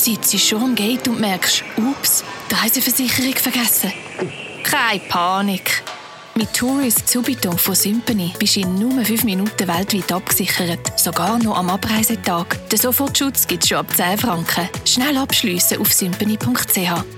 sitzt schon am Gate und merkst, ups, die Reiseversicherung vergessen. Keine Panik. Mit Tourist Subito von Symphony bist du in nur 5 Minuten weltweit abgesichert. Sogar noch am Abreisetag. Den Sofortschutz gibt es schon ab 10 Franken. Schnell abschliessen auf symphony.ch.